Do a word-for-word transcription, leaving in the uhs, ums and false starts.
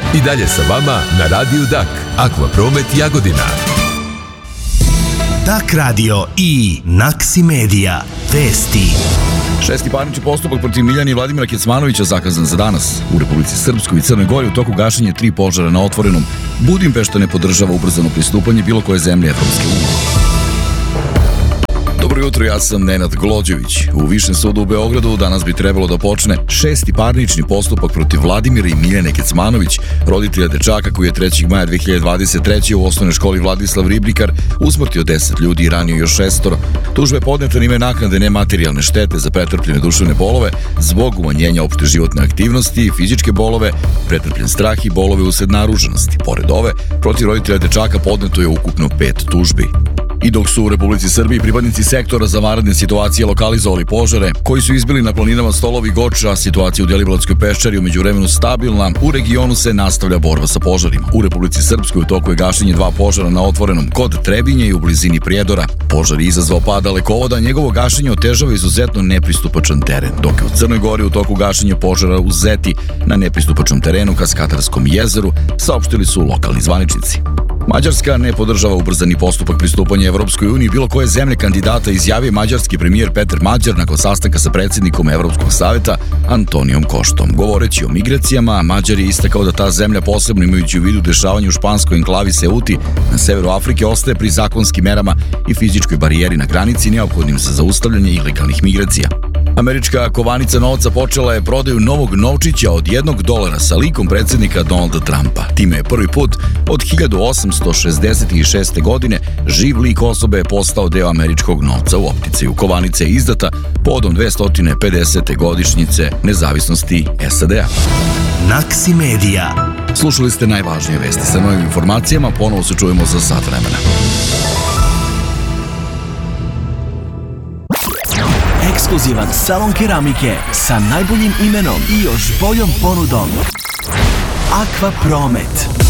I dalje sa vama na Radiju Dak, Aqua Promet Jagodina. Dak Radio i Naksi Media. Vesti. Šesti parnični postupak protiv Miljana i Vladimira Kecmanovića zakazan za danas. U Republici Srpskoj i Crnoj Gori u toku gašenja tri požara na otvorenom. Budimpešta ne podržava ubrzano pristupanje bilo koje zemlje Evropske unije. Dobro jutro, ja sam Nenad Glođević. U Višem sudu u Beogradu danas bi trebalo da počne šesti parnični postupak protiv Vladimira i Miljane Kecmanović, roditelja dečaka koji je trećeg maja dve hiljade dvadeset treće u osnovnoj školi Vladislav Ribnikar usmrtio deset ljudi i ranio još šestoro. Tužba je podneta na ime naknade nematerijalne štete za pretrpljene duševne bolove zbog umanjenja opšte životne aktivnosti, fizičke bolove, pretrpljen strah i bolove usled naruženosti. Pored ove, protiv roditelja dečaka podneto je ukupno pet tužbi. I dok su u Republici Srbiji pripadnici sektora za vanredne situacije lokalizovali požare koji su izbili na planinama Stolovi i Goča, situacija u Deliblatskoj peščari u međuvremenu stabilna, u regionu se nastavlja borba sa požarima. U Republici Srpskoj u toku je gašenje dva požara na otvorenom kod Trebinje i u blizini Prijedora. Požar je izazvao pad dalekovoda, njegovo gašenje otežava izuzetno nepristupačan teren, dok je u Crnoj Gori u toku gašenja požara u Zeti na nepristupačnom terenu ka Skatarskom jezeru, saopštili su lokalni zvaničnici. Mađarska ne podržava ubrzani postupak pristupanja Evropskoj uniji bilo koje zemlje kandidata, izjavio mađarski premijer Peter Mađar nakon sastanka sa predsjednikom Evropskog saveta Antonijom Koštom. Govoreći o migracijama, Mađar je istakao da ta zemlja, posebno imajući u vidu dešavanje u španskoj enklavi Seuti na severu Afrike, ostaje pri zakonskim merama i fizičkoj barijeri na granici neophodnim za zaustavljanje ilegalnih migracija. Američka kovanica novca počela je prodaju novog novčića od jednog dolara sa likom predsjednika Donalda Trumpa. Time je prvi put od hiljadu osamsto šezdeset šeste. godine živ lik osobe je postao deo američkog novca u opticaju. Kovanica je izdata povodom dvesta pedesete godišnjice nezavisnosti S A D-a. Naksi Media. Slušali ste najvažnije vesti sa novim informacijama, ponovo se čujemo za sat vremena. Ekskluzivan salon keramike sa najboljim imenom i još boljom ponudom. Aqua Promet.